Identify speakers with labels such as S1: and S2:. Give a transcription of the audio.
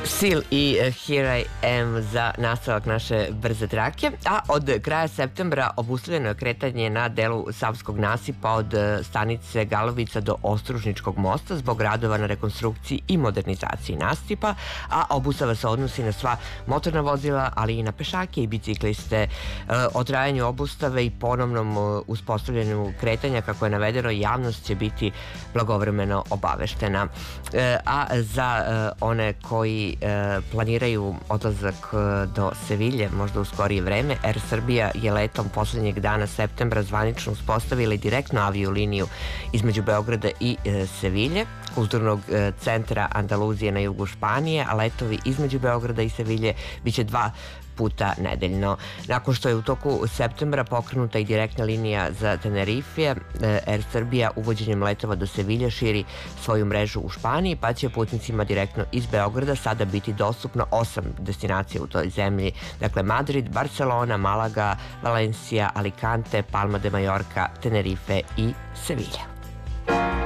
S1: Seal i Here I Am za nastavak naše brze trake, a od kraja septembra obustavljeno je kretanje na delu Savskog nasipa od stanice Galovica do Ostružničkog mosta zbog radova na rekonstrukciji i modernizaciji nasipa, a obustava se odnosi na sva motorna vozila, ali i na pešake i bicikliste. O trajanju obustave i ponovnom uspostavljanju kretanja, kako je navedeno, javnost će biti blagovremeno obaveštena. A za one koji planiraju odlazak do Sevilje, možda u skorije vreme, Air Srbija je letom poslednjeg dana septembra zvanično uspostavila direktnu avio liniju između Beograda i Sevilje, kulturnog centra Andaluzije na jugu Španije, a letovi između Beograda i Sevilje biće 2 puta nedeljno. Nakon što je u toku septembra pokrenuta i direktna linija za Tenerife, Air Srbija uvođenjem letova do Sevilje širi svoju mrežu u Španiji, pa će putnicima direktno iz Beograda sada biti dostupno 8 destinacija u toj zemlji. Dakle, Madrid, Barcelona, Malaga, Valencija, Alicante, Palma de Mallorca, Tenerife i Sevilja.